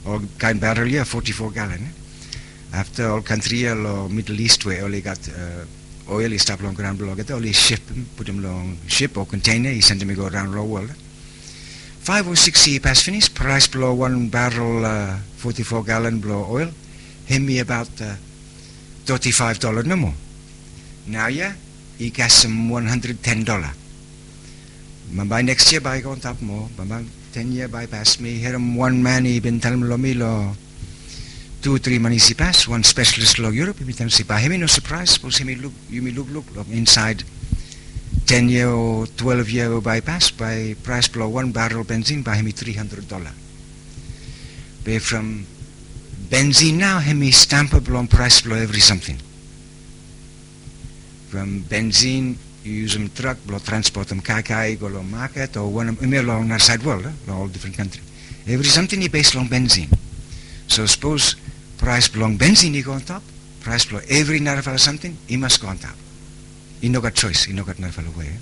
all kind barrel here, 44 gallon. After all country or Middle East where only got oil, he stop long ground below, get only ship him, put him long ship or container, he sent him go around the world. 5 or 6 years past finished, price below 1 barrel 44 gallon below oil, him me about $35 no more. Now he got him $110. By next year buy go on top more, by 10 year bypass me, here him one man he been telling me lo 2 or 3 money he pass, one specialist law Europe, he been telling me, by him no surprise, suppose he me look, you me look inside 10 year or 12 year bypass by price below 1 barrel benzene by him $300. But from benzene now him stampable on price below every something. From benzene you use them truck, below transport them kakai, go along market or one along our side world, all different country. Every something he based along benzene. So suppose price below benzene he go on top, price below every narval something, he must go on top. He no got choice, he no got nothing away.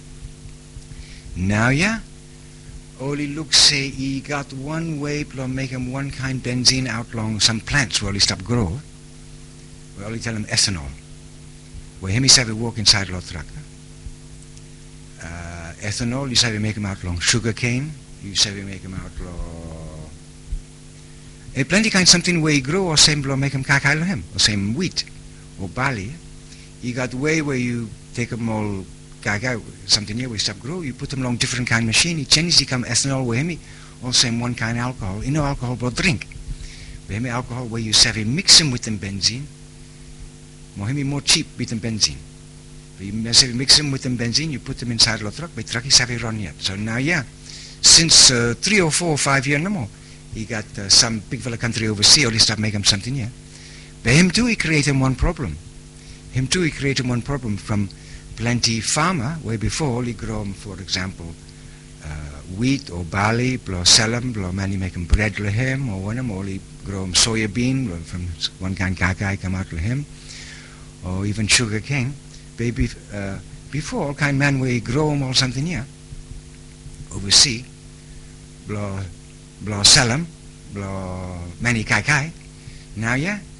Now all he looks say he got one way to make him one kind benzene out along some plants where he stop grow. Well he tell him ethanol. Where him he say we walk inside the truck. Ethanol, you say we make him out along sugar cane, you say we make him out along plenty kind something where he grow or same blow make him kakai him, or same wheat or barley. You got way where you take them all gaga, something here where you stop grow, you put them along different kind machine, he changes, he come ethanol where him, all same one kind alcohol. You know alcohol but drink. But him alcohol where you say mix him with them benzene, more him more cheap with them benzene. But you say mix them with them benzene, you put them inside the truck, but truck is have run yet. So now since 3 or 4 or 5 years no more, he got some big fella country overseas, or he start making something here. But him too he created one problem. Him too he created one problem from plenty farmer where before he grow for example wheat or barley, blow sell them, blow many make him bread to him or one of them, or he grow soya bean from one kind kakai come out to him, or even sugar cane. Baby before all kind man where he grow them or something here overseas, blow sell them, blow many kakai. Now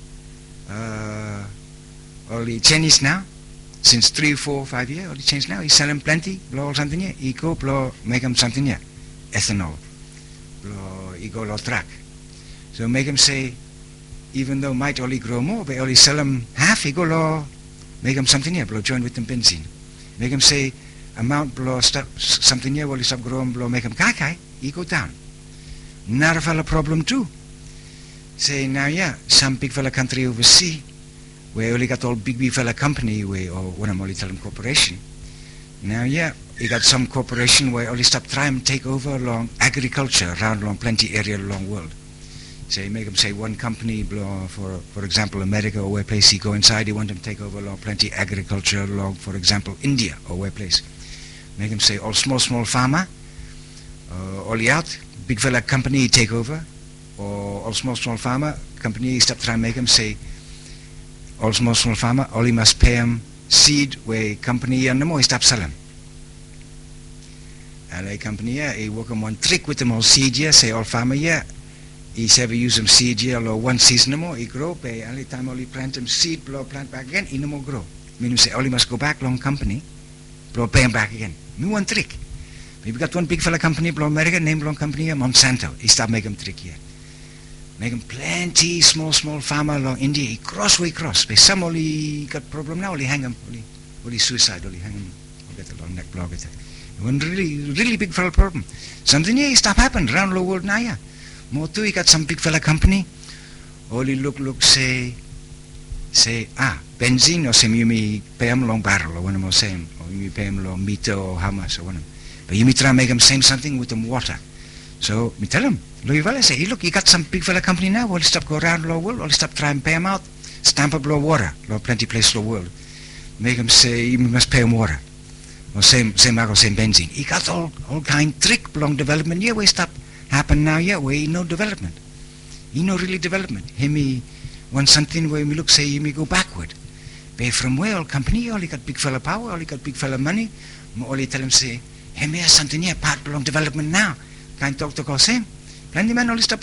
all he Chinese now, since 3, 4, 5 years, all he changed now, he sell him plenty, blow all something here, he go blow make him something here, ethanol, blow he go blow track. So make him say, even though might only grow more, but only sell him half, he go blow make him something here, blow join with them benzene. Make him say amount blow stop something here, while he stop growing, blow make him kakai, he go down. Not a fella problem too. Say now some big fella country overseas where only got all big fella company where, or what I'm only telling corporation. Now he got some corporation where only stop trying to take over along agriculture around along plenty area along world. Say make him say one company blow for example America or where place he go inside, he want him to take over along plenty agriculture along for example India or where place. Make him say all small farmer all out, big fella company he take over, or all small farmer company he stop trying to make him say all small farmer, all he must pay him seed where company and no more he stop selling. And a company he work on one trick with them all seed say all farmer he say we use him seed or one season no more he grow, pay only time all he plant him seed, blow plant back again, he no more grow. Meaning say all he must go back long company, blow pay him back again. Me one trick. We got one big fella company, blow America, name long company Monsanto. He stop make him trick here. Make him plenty small farmer along India. He cross. But some only got problem now. Only hang him. Only suicide. Only hang him. Get a long neck block. One really big fella problem. Something here stop happen around the world now. More too. He got some big fella company. Only look say benzene or some you may pay him long barrel or one of them same, or you may pay him long meter or how much or one of them. But you may try to make him same something with them water. So me tell him, I say, look, you got some big fella company now, well, stop go around the world, or stop try and pay him out, stamp up water, plenty place in the world. Make him say, you must pay him water. Or same benzene. He got all kind trick along development, where stop happen now, where he no development. He no really development. He want something where me look, say, he may go backward. But from where all company, all he got big fella power, all he got big fella money, all he tell him say, hey, me has something here, part belong development now. Can't talk to call same. Plenty man only stop